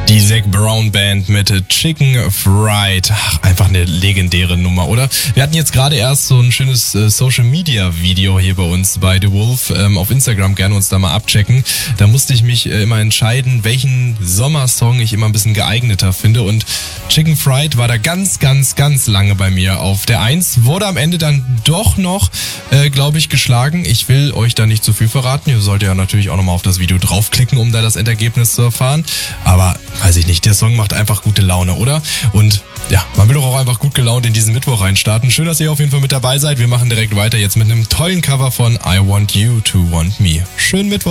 Die Zac Brown Band mit Chicken Fried. Ach, einfach eine legendäre Nummer, oder? Wir hatten jetzt gerade erst so ein schönes Social Media Video hier bei uns bei The Wolf auf Instagram. Gerne uns da mal abchecken. Da musste ich mich immer entscheiden, welchen Sommersong ich immer ein bisschen geeigneter finde. Und Chicken Fried war da ganz, ganz, ganz lange bei mir auf der 1. Wurde am Ende dann doch noch, glaube ich, geschlagen. Ich will euch da nicht zu viel verraten. Ihr solltet ja natürlich auch nochmal auf das Video draufklicken, um da das Endergebnis zu erfahren. Aber weiß ich nicht, der Song macht einfach gute Laune, oder? Und ja, man will doch auch einfach gut gelaunt in diesen Mittwoch reinstarten. Schön, dass ihr auf jeden Fall mit dabei seid. Wir machen direkt weiter jetzt mit einem tollen Cover von I Want You to Want Me. Schönen Mittwoch.